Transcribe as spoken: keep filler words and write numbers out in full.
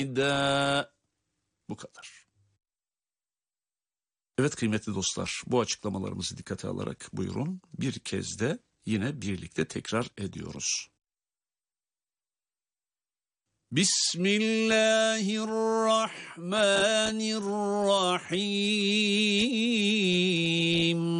Bu kadar. Evet kıymetli dostlar, bu açıklamalarımızı dikkate alarak buyurun bir kez de yine birlikte tekrar ediyoruz. Bismillahirrahmanirrahim.